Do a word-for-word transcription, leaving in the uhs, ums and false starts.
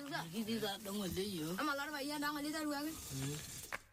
Di di da dong le yo. Ama la ba ya da ngale da ruwa.